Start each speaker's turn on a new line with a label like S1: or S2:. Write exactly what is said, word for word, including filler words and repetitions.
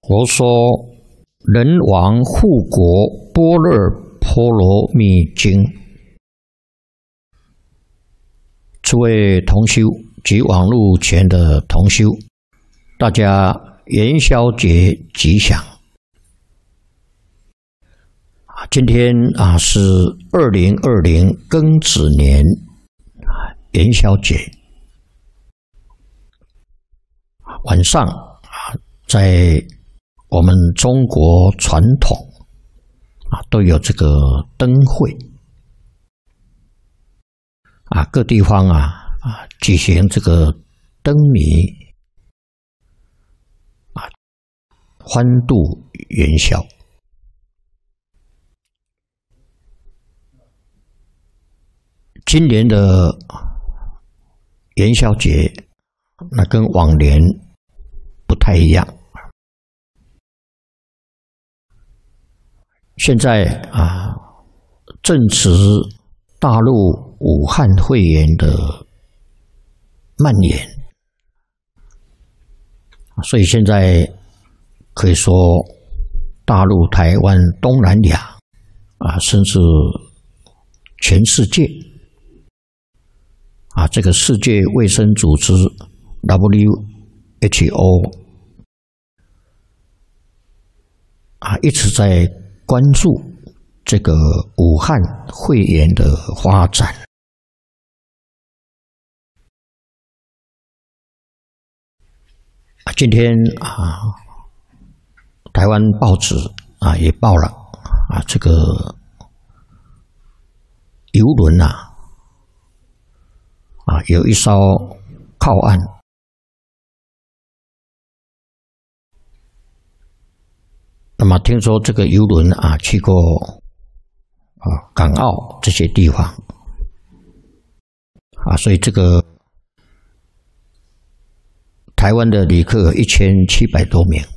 S1: 佛说人王护国般若波罗蜜经。诸位同修及网络前的同修，大家元宵节吉祥！啊，今天啊是二零二零庚子年元宵节。晚上啊，在我们中国传统啊，都有这个灯会啊，各地方啊啊举行这个灯谜啊，欢度元宵。今年的元宵节，那跟往年不太一样。现在啊，正值大陆武汉肺炎的蔓延，所以现在可以说，大陆、台湾、东南亚啊，甚至全世界啊，这个世界卫生组织 W H O 啊，一直在关注这个武汉肺炎的发展。今天啊，台湾报纸啊也报了啊，这个邮轮啊啊有一艘靠岸。那么听说这个邮轮啊去过啊港澳这些地方啊，所以这个台湾的旅客一千七百多名